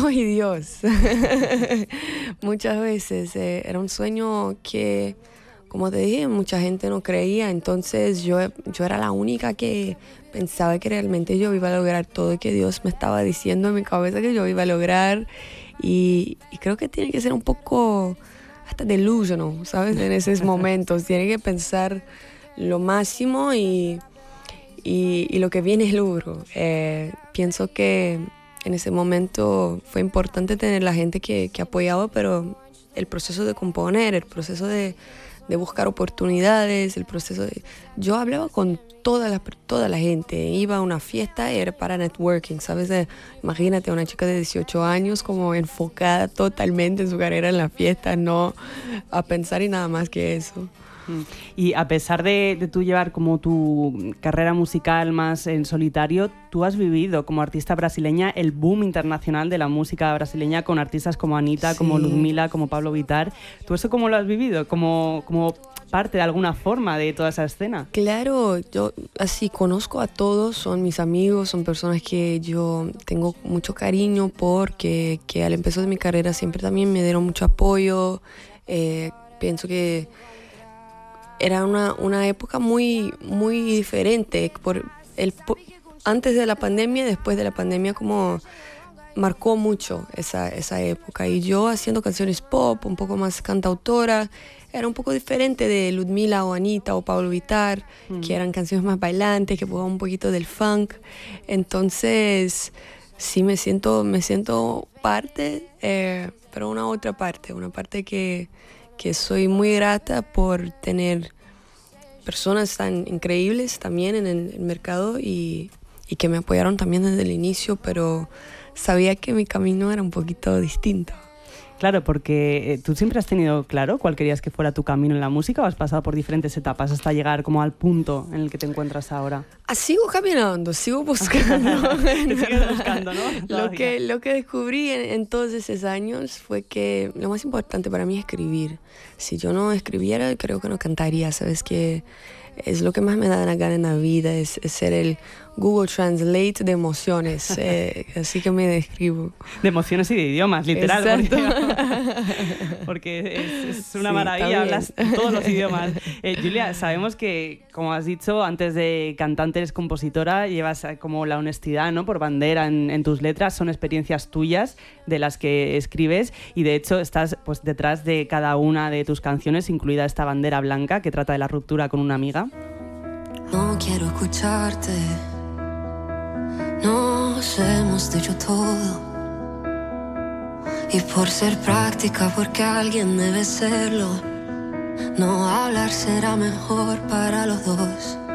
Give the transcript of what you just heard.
y Dios. Muchas veces era un sueño que, como te dije, mucha gente no creía. Entonces yo era la única que pensaba que realmente yo iba a lograr todo y que Dios me estaba diciendo en mi cabeza que yo iba a lograr. Y creo que tiene que ser un poco hasta delusional, ¿sabes? En esos momentos. Tiene que pensar lo máximo y lo que viene es logro. Pienso que en ese momento fue importante tener la gente que apoyaba, pero el proceso de componer, el proceso de buscar oportunidades, el proceso de... Yo hablaba con toda la gente, iba a una fiesta, era para networking, ¿sabes? Imagínate a una chica de 18 años como enfocada totalmente en su carrera en la fiesta, no a pensar en nada más que eso. Y a pesar de tú llevar como tu carrera musical más en solitario, tú has vivido como artista brasileña el boom internacional de la música brasileña con artistas como Anitta, como Ludmilla, como Pablo Vittar. ¿Tú eso cómo lo has vivido? ¿Como parte de alguna forma de toda esa escena? Claro, yo así conozco a todos, son mis amigos, son personas que yo tengo mucho cariño porque que al empezar de mi carrera siempre también me dieron mucho apoyo. Pienso que era una época muy, muy diferente. Antes de la pandemia, después de la pandemia, como marcó mucho esa época. Y yo haciendo canciones pop, un poco más cantautora, era un poco diferente de Ludmilla o Anitta o Pablo Vittar, que eran canciones más bailantes, que jugaban un poquito del funk. Entonces, sí me siento parte, pero una otra parte, una parte que soy muy grata por tener personas tan increíbles también en el mercado y que me apoyaron también desde el inicio, pero sabía que mi camino era un poquito distinto. Claro, porque tú siempre has tenido claro cuál querías que fuera tu camino en la música, o has pasado por diferentes etapas hasta llegar como al punto en el que te encuentras ahora. Sigo caminando, sigo buscando. Te sigues buscando, ¿no? Lo que descubrí en todos esos años fue que lo más importante para mí es escribir. Si yo no escribiera, creo que no cantaría, ¿sabes? Que es lo que más me da la gana en la vida, es ser el Google Translate de emociones, así que me describo. De emociones y de idiomas, literal. Porque es una maravilla, hablas todos los idiomas. Giulia, sabemos que, como has dicho, antes de cantante eres compositora, llevas como la honestidad, ¿no?, por bandera en tus letras, son experiencias tuyas de las que escribes y de hecho estás pues detrás de cada una de tus canciones, incluida esta bandera blanca que trata de la ruptura con una amiga. No quiero escucharte, nos hemos dicho todo y por ser práctica, porque alguien debe serlo, no hablar será mejor para los dos.